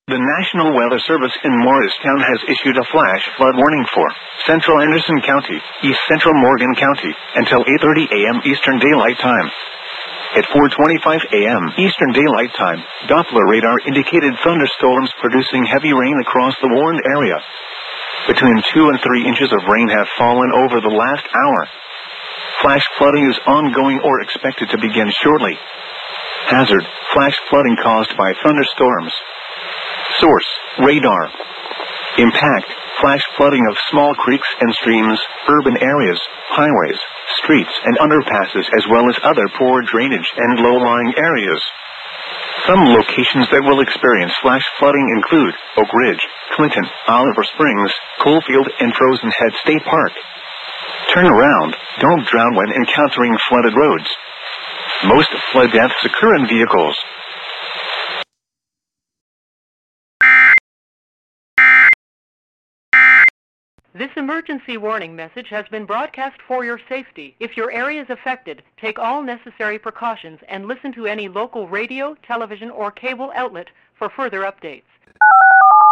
The National Weather Service in Morristown has issued a flash flood warning for Central Anderson County, East Central Morgan County, until 8:30 a.m. Eastern Daylight Time. At 4:25 a.m. Eastern Daylight Time, Doppler radar indicated thunderstorms producing heavy rain across the warned area. Between 2 and 3 inches of rain have fallen over the last hour. Flash flooding is ongoing or expected to begin shortly. Hazard: flash flooding caused by thunderstorms. Source: radar. Impact: flash flooding of small creeks and streams, urban areas, highways, streets and underpasses, as well as other poor drainage and low-lying areas. Some locations that will experience flash flooding include Oak Ridge, Clinton, Oliver Springs, Coalfield, and Frozen Head State Park. Turn around. Don't drown when encountering flooded roads. Most flood deaths occur in vehicles. This emergency warning message has been broadcast for your safety. If your area is affected, take all necessary precautions and listen to any local radio, television, or cable outlet for further updates.